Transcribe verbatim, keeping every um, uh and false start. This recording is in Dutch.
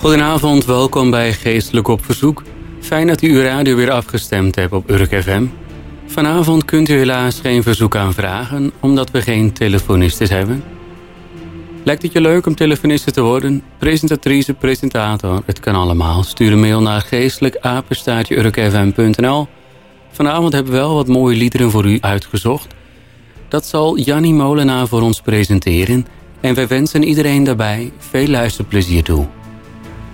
Goedenavond, welkom bij Geestelijk op Verzoek. Fijn dat u uw radio weer afgestemd hebt op Urk F M. Vanavond kunt u helaas geen verzoek aanvragen, omdat we geen telefonistes hebben. Lijkt het je leuk om telefoniste te worden? Presentatrice, presentator, het kan allemaal. Stuur een mail naar geestelijk apenstaartje urk f m punt n l. Vanavond hebben we wel wat mooie liederen voor u uitgezocht. Dat zal Jannie Molenaar voor ons presenteren. En wij wensen iedereen daarbij veel luisterplezier toe.